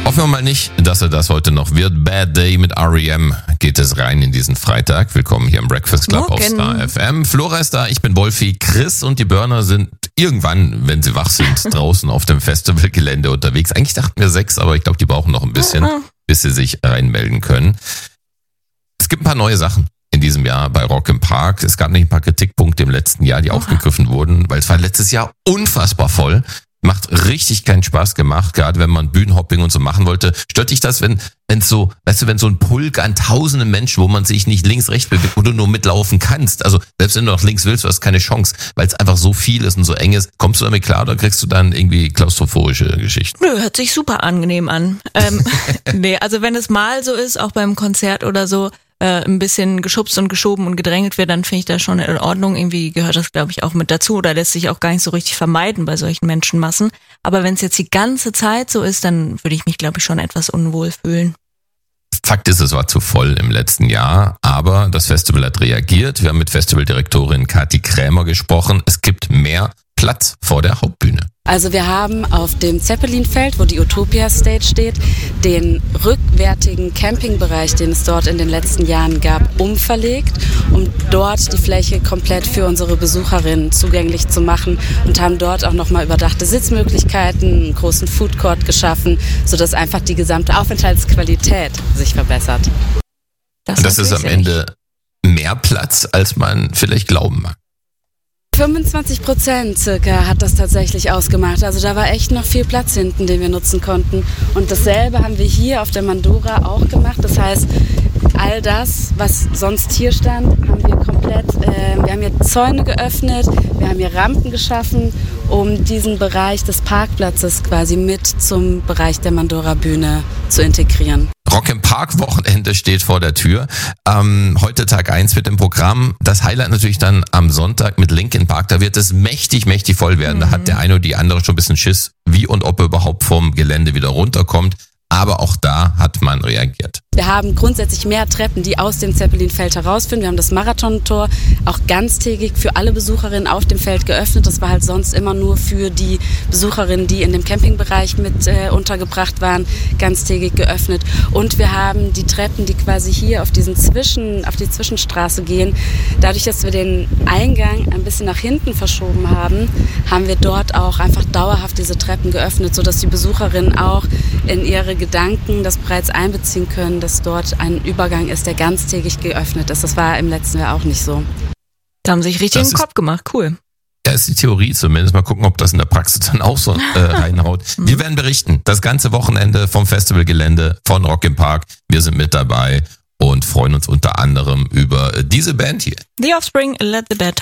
Hoffen wir mal nicht, dass er das heute noch wird. Bad Day mit R.E.M. geht es rein in diesen Freitag. Willkommen hier im Breakfast Club auf Star FM. Flora ist da, ich bin Wolfi. Chris und die Burner sind irgendwann, wenn sie wach sind, draußen auf dem Festivalgelände unterwegs. Eigentlich dachten wir 6, aber ich glaube, die brauchen noch ein bisschen, bis sie sich reinmelden können. Es gibt ein paar neue Sachen in diesem Jahr bei Rock im Park. Es gab nämlich ein paar Kritikpunkte im letzten Jahr, die aufgegriffen wurden, weil es war letztes Jahr unfassbar voll. Macht richtig keinen Spaß gemacht, gerade wenn man Bühnenhopping und so machen wollte. Stört dich das, wenn so, weißt du, wenn so ein Pulk an tausenden Menschen, wo man sich nicht links, rechts bewegt, wo du nur mitlaufen kannst. Also selbst wenn du nach links willst, du hast keine Chance, weil es einfach so viel ist und so eng ist. Kommst du damit klar oder kriegst du dann irgendwie klaustrophobische Geschichten? Nö, hört sich super angenehm an. Nee, also wenn es mal so ist, auch beim Konzert oder so, ein bisschen geschubst und geschoben und gedrängelt wird, dann finde ich das schon in Ordnung. Irgendwie gehört das, glaube ich, auch mit dazu oder lässt sich auch gar nicht so richtig vermeiden bei solchen Menschenmassen. Aber wenn es jetzt die ganze Zeit so ist, dann würde ich mich, glaube ich, schon etwas unwohl fühlen. Fakt ist, es war zu voll im letzten Jahr, aber das Festival hat reagiert. Wir haben mit Festivaldirektorin Kathi Krämer gesprochen. Es gibt mehr Platz vor der Hauptbühne. Also wir haben auf dem Zeppelinfeld, wo die Utopia Stage steht, den rückwärtigen Campingbereich, den es dort in den letzten Jahren gab, umverlegt, um dort die Fläche komplett für unsere Besucherinnen zugänglich zu machen und haben dort auch nochmal überdachte Sitzmöglichkeiten, einen großen Food Court geschaffen, sodass einfach die gesamte Aufenthaltsqualität sich verbessert. Das ist am Ende mehr Platz, als man vielleicht glauben mag. 25% circa hat das tatsächlich ausgemacht. Also da war echt noch viel Platz hinten, den wir nutzen konnten. Und dasselbe haben wir hier auf der Mandora auch gemacht. Das heißt, all das, was sonst hier stand, haben wir komplett, wir haben hier Zäune geöffnet, wir haben hier Rampen geschaffen, um diesen Bereich des Parkplatzes quasi mit zum Bereich der Mandora-Bühne zu integrieren. Rock im Park Wochenende steht vor der Tür. Heute Tag 1 mit dem Programm. Das Highlight natürlich dann am Sonntag mit Linkin Park. Da wird es mächtig voll werden. Da hat der eine oder die andere schon ein bisschen Schiss, wie und ob er überhaupt vom Gelände wieder runterkommt. Aber auch da hat man reagiert. Wir haben grundsätzlich mehr Treppen, die aus dem Zeppelinfeld herausführen. Wir haben das Marathontor auch ganztägig für alle Besucherinnen auf dem Feld geöffnet. Das war halt sonst immer nur für die Besucherinnen, die in dem Campingbereich mit untergebracht waren, ganztägig geöffnet. Und wir haben die Treppen, die quasi hier auf die Zwischenstraße gehen. Dadurch, dass wir den Eingang ein bisschen nach hinten verschoben haben, haben wir dort auch einfach dauerhaft diese Treppen geöffnet, sodass die Besucherinnen auch in ihre Gedanken das bereits einbeziehen können, dass dort ein Übergang ist, der ganztägig geöffnet ist. Das war im letzten Jahr auch nicht so. Da haben sie sich richtig in den Kopf gemacht. Cool. Ja, ist die Theorie zumindest. Mal gucken, ob das in der Praxis dann auch so reinhaut. Wir werden berichten. Das ganze Wochenende vom Festivalgelände von Rock im Park. Wir sind mit dabei und freuen uns unter anderem über diese Band hier. The Offspring, Let the Bad Times